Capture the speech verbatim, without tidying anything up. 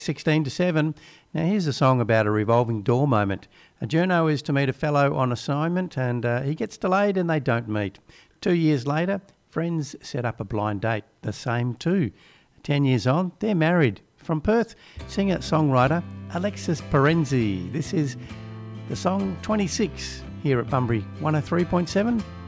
sixteen to seven. Now here's a song about a revolving door moment. A journo is to meet a fellow on assignment and uh, he gets delayed and they don't meet. Two years later, friends set up a blind date, the same two. Ten years on, they're married. From Perth, singer-songwriter Alexis Parenzi. This is the song twenty-six here at Bunbury one oh three point seven.